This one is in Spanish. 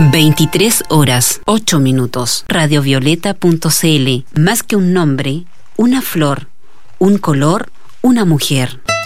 23 horas, 8 minutos. Radiovioleta.cl. Más que un nombre, una flor, un color, una mujer.